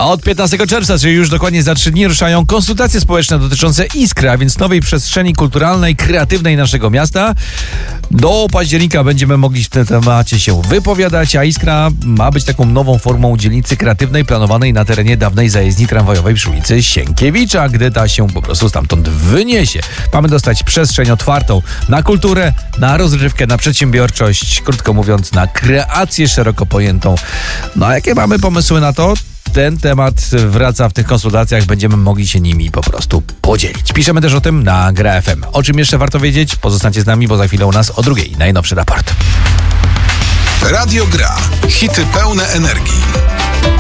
A od 15 czerwca, czyli już dokładnie za 3 dni, ruszają konsultacje społeczne dotyczące Iskry, a więc nowej przestrzeni kulturalnej, kreatywnej naszego miasta. Do października będziemy mogli w tym temacie się wypowiadać, a Iskra ma być taką nową formą dzielnicy kreatywnej planowanej na terenie dawnej zajezdni tramwajowej przy ulicy Sienkiewicza, gdy ta się po prostu stamtąd wyniesie. Mamy dostać przestrzeń otwartą na kulturę, na rozrywkę, na przedsiębiorczość, krótko mówiąc na kreację szeroko pojętą. No a jakie mamy pomysły na to? Ten temat wraca w tych konsultacjach, będziemy mogli się nimi po prostu podzielić. Piszemy też o tym na Gra FM. O czym jeszcze warto wiedzieć? Pozostańcie z nami, bo za chwilę u nas o 2:00 najnowszy raport. Radio Gra. Hity pełne energii.